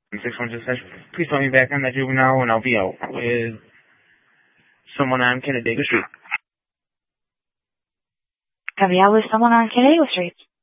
6-1 just says, please put me back on the juvenile and I'll be out with someone on Canandaigua Street. I'll be out with someone on Canandaigua Street.